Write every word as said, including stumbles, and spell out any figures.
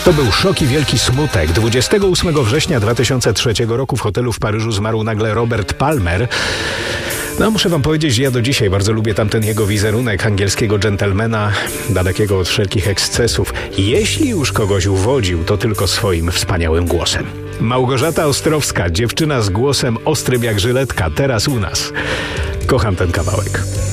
To był szok i wielki smutek. dwudziestego ósmego września dwa tysiące trzeciego roku w hotelu w Paryżu zmarł nagle Robert Palmer. No, muszę wam powiedzieć, że ja do dzisiaj bardzo lubię tamten jego wizerunek angielskiego dżentelmena, dalekiego od wszelkich ekscesów. Jeśli już kogoś uwodził, to tylko swoim wspaniałym głosem. Małgorzata Ostrowska, dziewczyna z głosem ostrym jak żyletka, teraz u nas. Kocham ten kawałek.